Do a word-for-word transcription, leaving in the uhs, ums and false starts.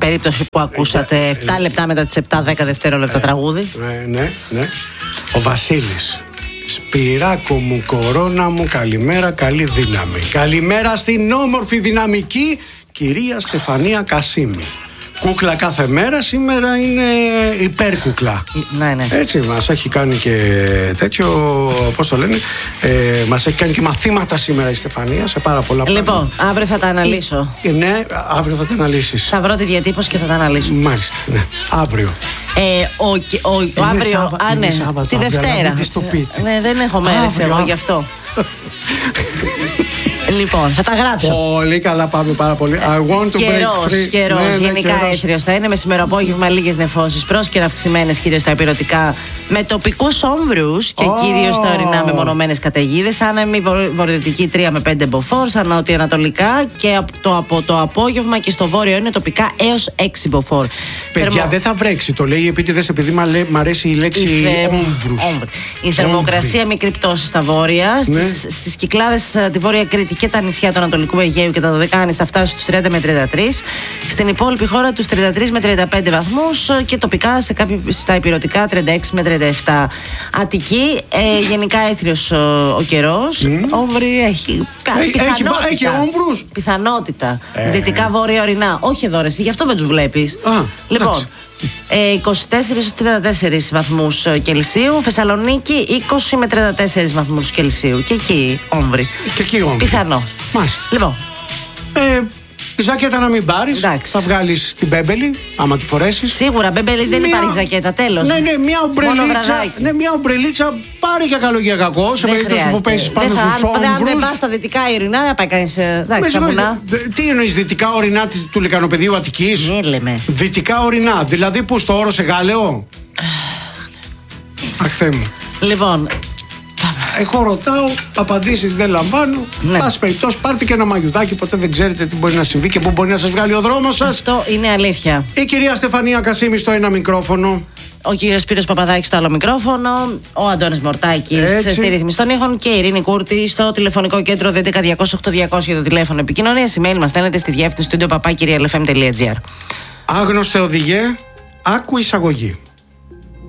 περίπτωση που ακούσατε επτά λεπτά μετά τις επτά δέκα δευτερόλεπτα τραγούδι. Ναι, ναι, ναι. Ο Βασίλης. Σπυράκο μου, κορώνα μου, καλημέρα, καλή δύναμη. Καλημέρα στην όμορφη δυναμική κυρία Στεφανία Κασίμη. Κούκλα κάθε μέρα, σήμερα είναι υπέρκουκλα. Ναι, ναι. Έτσι, μας έχει κάνει και τέτοιο, πώς το λένε, ε, μας έχει κάνει και μαθήματα σήμερα η Στεφανία σε πάρα πολλά πράγματα. Λοιπόν, αύριο θα τα αναλύσω. Ε, ναι, αύριο θα τα αναλύσεις. Θα βρω τη διατύπωση και θα τα αναλύσω. Μάλιστα, ναι, αύριο. Ε, ο, ο, ο, ο αύριο, Σάββα, α, ναι, Σάββατο, τη αύριο, Δευτέρα. Ε, ναι, δεν έχω μέρες εγώ γι' αυτό. Λοιπόν, θα τα γράψω. Πολύ καλά, πάμε πάρα πολύ. I want to καιρός, break free. καιρός, ναι, ναι, γενικά έθριος θα είναι. Μεσημεροπόγευμα λίγες νεφώσεις, πρόσκαιρα αυξημένες κυρίως στα υπηρετικά, με τοπικούς όμβριους και oh. κυρίως στα ορεινά μεμονωμένες καταιγίδες. Άνεμη βορειοδυτική τρία με πέντε μποφόρ, στα νότιο-ανατολικά και από το, από το απόγευμα και στο βόρειο είναι τοπικά έως έξι μποφόρ. Παιδιά, Θερμο... δεν θα βρέξει, το λέει επίτηδες επειδή μ' αρέσει η λέξη η θε... όμβρους. Όμβρου. Η θερμοκρασία μικρή πτώση στα βόρεια, ναι. στις, στις Κυκλάδες, τη Βόρεια Κρήτη και τα νησιά του Ανατολικού Αιγαίου και τα Δωδεκάνη θα φτάσει στους τριάντα με τριάντα τρεις. Στην υπόλοιπη χώρα τους τριάντα τρεις με τριάντα πέντε βαθμούς και τοπικά σε κάποια, στα υπηρετικά τριάντα έξι με τριάντα επτά. Αττική, ε, γενικά έθριος ο, ο καιρός. Mm. Όμβρη έχει. Έχει, πιθανότητα. Έχει όμβρους. Πιθανότητα. Ε. Δυτικά βόρεια ορεινά. Όχι εδώ, ρε, γι' αυτό δεν τους βλέπεις. Α, λοιπόν. Ε, είκοσι τέσσερα με τριάντα τέσσερις βαθμούς Κελσίου. Θεσσαλονίκη είκοσι με τριάντα τέσσερις βαθμούς Κελσίου. Και εκεί όμβρη. Και εκεί όμβρη. Πιθανό. Μάλιστα. Λοιπόν. Ε, ζακέτα να μην πάρεις. Θα βγάλεις την μπέμπελη, άμα τη φορέσεις. Σίγουρα, μπέμπελη δεν μια... υπάρχει ζακέτα, τέλος. Ναι, ναι, μια ομπρελίτσα. Ναι, μια ομπρελίτσα πάρε για καλό για κακό. Σε περίπτωση που πέσεις πάνω στους όμβρους. Αν δεν πας στα δυτικά ορεινά, δεν πάει κανείς. Εντάξει, τι εννοείς δυτικά ορεινά του λεκανοπεδίου Αττικής? Ναι, λέμε. Δυτικά ορεινά, δηλαδή που στο Όρο σε Γάλεο. Αχ, Θεέ μου. Λοιπόν. Εγώ ρωτάω, απαντήσεις δεν λαμβάνω. Ναι. Πάση περιπτώσει, πάρτε και ένα μαγιουδάκι. Ποτέ δεν ξέρετε τι μπορεί να συμβεί και πού μπορεί να σας βγάλει ο δρόμος σας. Αυτό είναι αλήθεια. Η κυρία Στεφανία Κασίμη στο ένα μικρόφωνο. Ο κύριος Σπύρος Παπαδάκης στο άλλο μικρόφωνο. Ο Αντώνης Μορτάκης στη ρύθμιση των ήχων. Και η Ειρήνη Κούρτη στο τηλεφωνικό κέντρο δέκα διακόσια οκτώ διακόσια για το τηλέφωνο επικοινωνίας. Email μας στέλνετε στη διεύθυνση studio παπά κυρία ελ εφ εμ τελεία τζι άρ. Άγνωστε οδηγέ, άκου εισαγωγή.